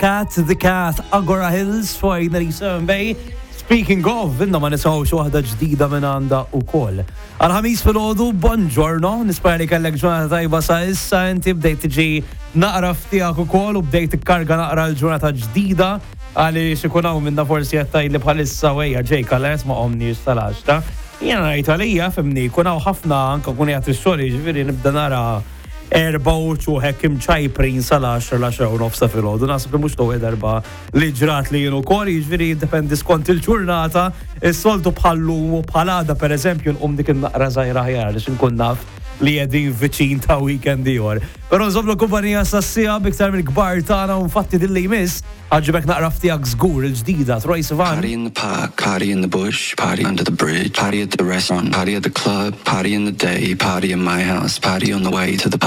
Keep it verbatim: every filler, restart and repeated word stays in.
Cat, The Cat, Agora Hills, finally Sunday. Speaking of, inna ma nisawx waħda ġdida minn għanda u koll. Għal-ħamis fil-ħodu, bonġorno, nispera li kellek ġurnata tajba sa' issa, inti bdejt tiġi naqra ftijak u koll u bdejt karga naqra l-ġurnata ġdida għali xikunaw minna forsi jattaj li bħalissa wejja ġejka l-es ma' omni tal-għaxta. Jena rajt għalija, femni, kunaw ħafna anka kun jgħat il-xori, ġviri nibda nara erba uċu hekkim ċajprin sal-għaxar l-għaxar u nofsa fil-ħodu. Nasib li mux towe darba li ġrat li jenu kori, ġviri dependi skont il-ġurnata, il-soltu bħallu u bħalada per eżempju n-um dik naqra zaħira ħjar li xinkun naf li jedin viċin ta' weekend jor. Pero nżoblu kumpanija sassija biktar minn kbar tana un fatti dilli jmiss, għagġibek naqra ftijak zgur il-ġdida, Troye Sivan. Party in the park, party in the bush, party under the bridge, party at the restaurant, party at the club, party in the day, party in my house, party on the way to the